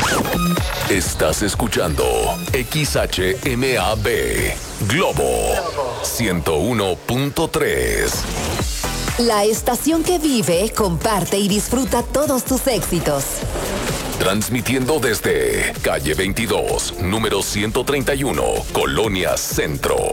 Estás escuchando XHMAB Globo 101.3. La estación que vive, comparte y disfruta todos tus éxitos. Transmitiendo desde calle 22, número 131, Colonia Centro.